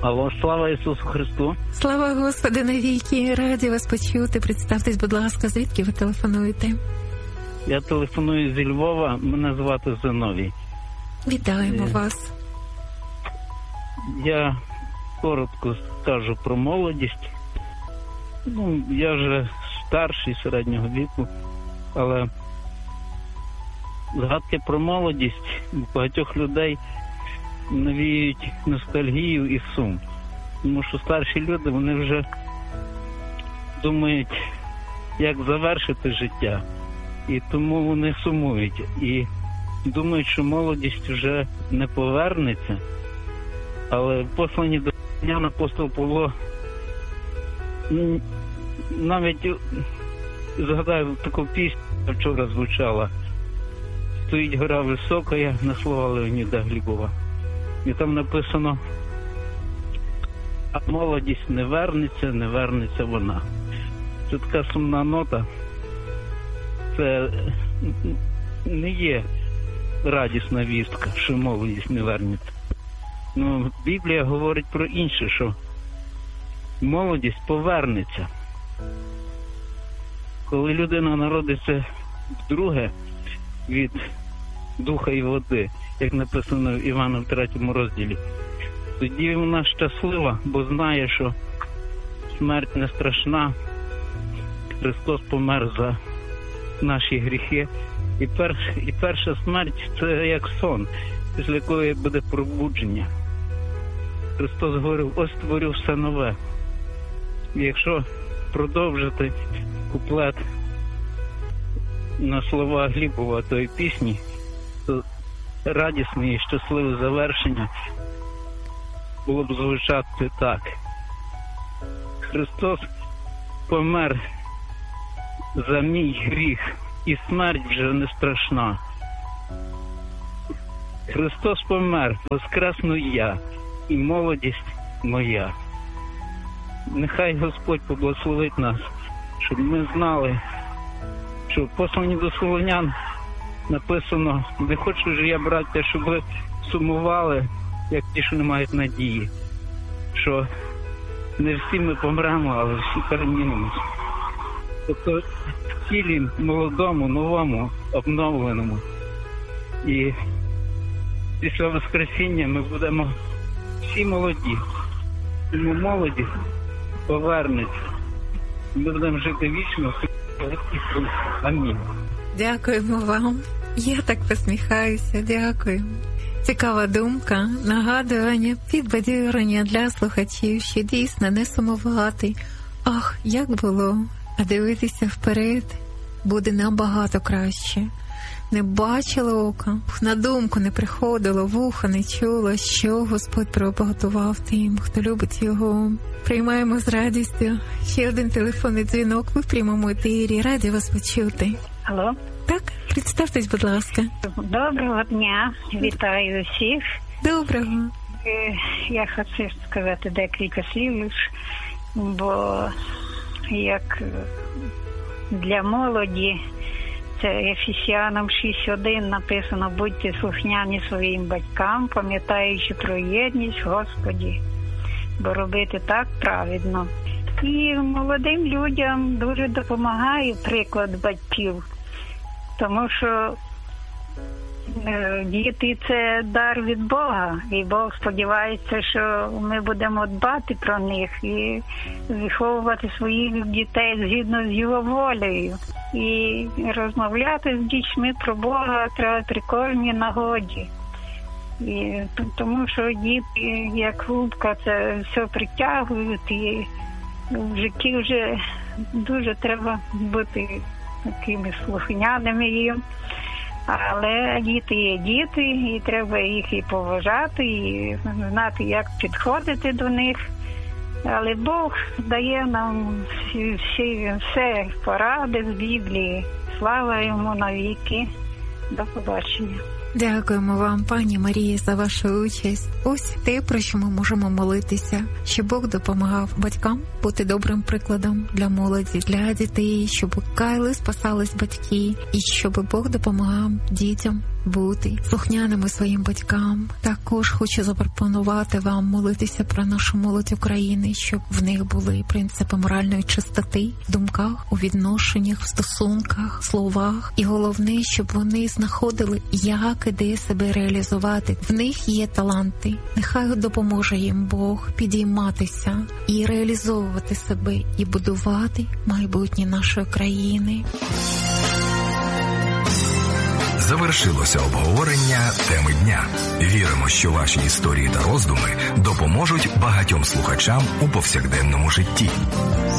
Алло, слава Ісусу Христу. Слава Господи навіки, раді вас почути. Представтесь, будь ласка, звідки ви телефонуєте? Я телефоную зі Львова, мене звати Зиновій. Вітаємо вас. Я коротко скажу про молодість. Я вже старший, середнього віку, але згадки про молодість у багатьох людей навіюють ностальгію і сум. Тому що старші люди, вони вже думають, як завершити життя. І тому вони сумують. І думають, що молодість вже не повернеться. Але в посланні до Римлян апостол Павло навіть згадаю таку пісню, вчора звучала. «Стоїть гора висока» на слова Леоніда Глібова. І там написано: «А молодість не вернеться, не вернеться вона». Це така сумна нота. Це не є радісна вістка, що молодість не вернеться. Ну, Біблія говорить про інше, що молодість повернеться. Коли людина народиться вдруге від духа і води, як написано в Івана в 3 розділі, тоді вона щаслива, бо знає, що смерть не страшна. Христос помер за наші гріхи. І перша смерть – це як сон, після якої буде пробудження. Христос говорив: «Ось створю все нове». І якщо продовжити куплет на слова Глібова тої пісні, то радісне і щасливе завершення було б звучати так: Христос помер за мій гріх, і смерть вже не страшна. Христос помер, воскресну я, і молодість моя. Нехай Господь поблагословить нас, щоб ми знали, що в посланні до Солонян написано: «Не хочу ж я, браття, щоб ви сумували, як ті, що не мають надії, що не всі ми помремо, але всі перемінимось». Тобто в тілі молодому, новому, обновленому. І після Воскресіння ми будемо всі молоді. Тому молоді повернеться. Ми будемо жити вічно. Амінь. Дякуємо вам. Я так посміхаюся. Дякую. Цікава думка, нагадування, підбадьорення для слухачів, що дійсно не сумувати. Ах, як було, а дивитися вперед буде набагато краще. Не бачило ока, на думку не приходило, вуха не чуло, що Господь приготував тим, хто любить його. Приймаємо з радістю ще один телефонний дзвінок. Ви в прямому етері. Раді вас почути. Алло. Так, представтесь, будь ласка. Доброго дня. Вітаю всіх. Доброго. Я хочу сказати декілька слів, бо як для молоді, це Ефесянам 6:1 написано: «Будьте слухняні своїм батькам, пам'ятаючи про єдність в Господі, бо робити так праведно». І молодим людям дуже допомагає приклад батьків, тому що діти – це дар від Бога, і Бог сподівається, що ми будемо дбати про них і виховувати своїх дітей згідно з його волею. І розмовляти з дітьми про Бога треба при кожній нагоді. І тому що діти, як губка, це все притягують, і в житті вже дуже треба бути такими слухняними їм. Але діти є діти, і треба їх і поважати, і знати, як підходити до них. Але Бог дає нам все поради з Біблії. Слава йому навіки. До побачення. Дякуємо вам, пані Марія, за вашу участь. Ось те, про що ми можемо молитися, щоб Бог допомагав батькам бути добрим прикладом для молоді, для дітей, щоб каяли, спасались батьки, і щоб Бог допомагав дітям бути слухняними своїм батькам. Також хочу запропонувати вам молитися про нашу молодь України, щоб в них були принципи моральної чистоти в думках, у відношеннях, в стосунках, словах. І головне, щоб вони знаходили, як і де себе реалізувати. В них є таланти. Нехай допоможе їм Бог підійматися і реалізовувати себе, і будувати майбутнє нашої країни. Завершилося обговорення теми дня. Віримо, що ваші історії та роздуми допоможуть багатьом слухачам у повсякденному житті.